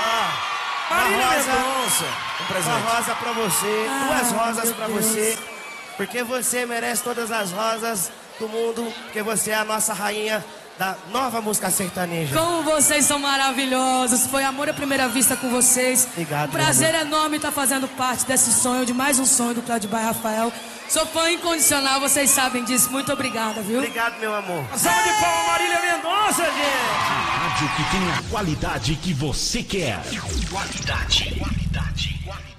Marília rosa, Mendonça. Um presente. Uma rosa pra você, duas rosas pra você. Porque você merece todas as rosas do mundo. Porque você é a nossa rainha da nova música sertaneja. Como vocês são maravilhosos. Foi amor à primeira vista com vocês. Obrigado, Um prazer enorme estar fazendo parte desse sonho, de mais um sonho do Cláudio Baia Rafael. Sou fã incondicional, vocês sabem disso. Muito obrigada, viu? Obrigado, meu amor. Salve de palmas, Marília Mendonça, gente. Rádio que tem a qualidade que você quer. Qualidade.